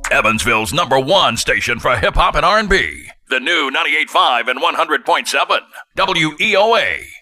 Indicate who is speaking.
Speaker 1: Evansville's #1 station for hip-hop and R&B. The new 98.5 and 100.7 WEOA.